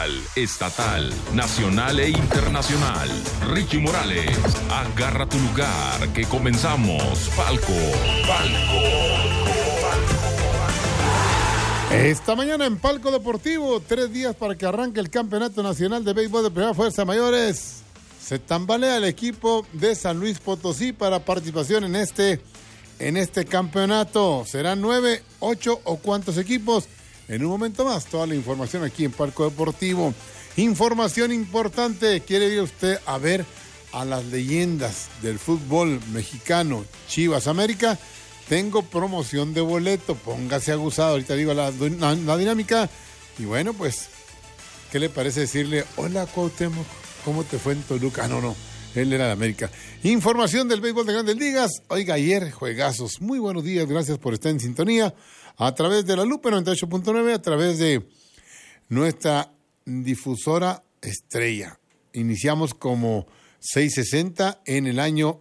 estatal, nacional e internacional. Richie Morales, agarra tu lugar que comenzamos. Palco. Esta mañana en Palco Deportivo, 3 días para que arranque el Campeonato Nacional de Béisbol de Primera Fuerza Mayores. Se tambalea el equipo de San Luis Potosí para participación en este campeonato. ¿Serán 9, 8 o cuántos equipos? En un momento más, toda la información aquí en Palco Deportivo. Información importante, ¿quiere ir usted a ver a las leyendas del fútbol mexicano, Chivas América? Tengo promoción de boleto, póngase aguzado, ahorita digo la dinámica. Y bueno, pues, ¿qué le parece decirle, hola Cuauhtémoc, ¿cómo te fue en Toluca? No, él era de América. Información del béisbol de Grandes Ligas. Oiga, ayer, juegazos. Muy buenos días, gracias por estar en sintonía. A través de la Lupe 98.9, a través de nuestra difusora estrella. Iniciamos como 660 en el año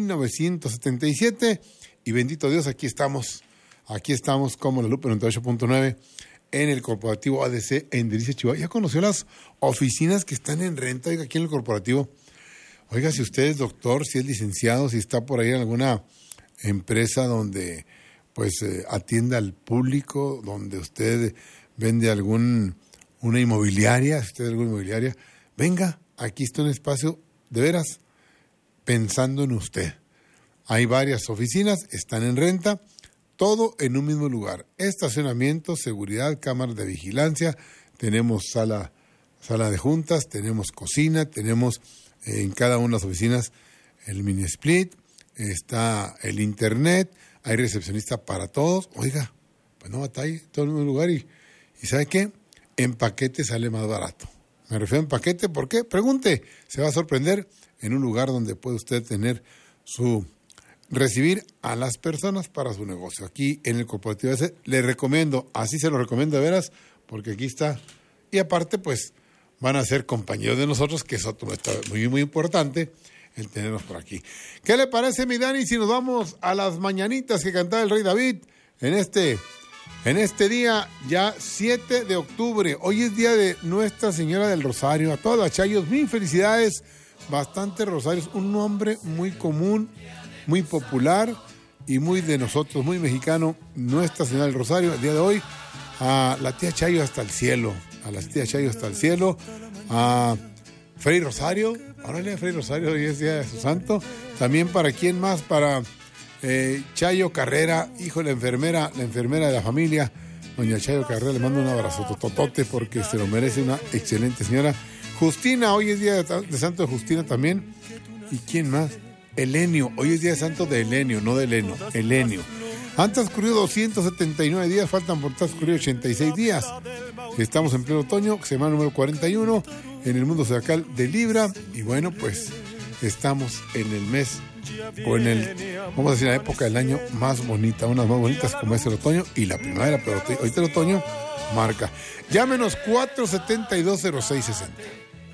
1977 y bendito Dios, aquí estamos como la Lupe 98.9 en el corporativo ADC en Delicias, Chihuahua. ¿Ya conoció las oficinas que están en renta, oiga, aquí en el corporativo? Oiga, si usted es doctor, si es licenciado, si está por ahí en alguna empresa donde pues atienda al público, donde usted vende una inmobiliaria, si usted es alguna inmobiliaria, venga, aquí está un espacio de veras pensando en usted. Hay varias oficinas, están en renta, todo en un mismo lugar. Estacionamiento, seguridad, cámaras de vigilancia, tenemos sala de juntas, tenemos cocina, tenemos en cada una de las oficinas el mini split, está el internet, hay recepcionista para todos. Oiga, pues no batalle, todo en un lugar y ¿sabe qué? En paquete sale más barato. Me refiero en paquete, ¿por qué? Pregunte, se va a sorprender en un lugar donde puede usted tener recibir a las personas para su negocio. Aquí en el corporativo ese le recomiendo, así se lo recomiendo de veras, porque aquí está. Y aparte, pues, van a ser compañeros de nosotros, que eso está muy, muy importante, el tenernos por aquí. ¿Qué le parece, mi Dani, si nos vamos a las mañanitas que cantaba el Rey David en este día ya 7 de octubre? Hoy es día de Nuestra Señora del Rosario. A todas las chayos, mil felicidades, bastantes rosarios, un nombre muy común, muy popular y muy de nosotros, muy mexicano, Nuestra Señora del Rosario. El día de hoy, a la tía Chayo hasta el cielo, a Fray Rosario, órale, Fray Rosario, hoy es día de su santo. También para quién más, para Chayo Carrera, hijo de la enfermera de la familia, doña Chayo Carrera, le mando un abrazo tototote porque se lo merece, una excelente señora. Justina, hoy es día de santo de Justina también. ¿Y quién más? Elenio, hoy es día de santo de Elenio, no de Eleno, Elenio. Han transcurrido 279 días, faltan por transcurrir 86 días. Estamos en pleno otoño, semana número 41, en el mundo zodiacal de Libra. Y bueno, pues estamos en el mes, vamos a decir, la época del año más bonita, unas más bonitas como es el otoño y la primavera, pero ahorita el otoño marca. Llámenos 472-0660.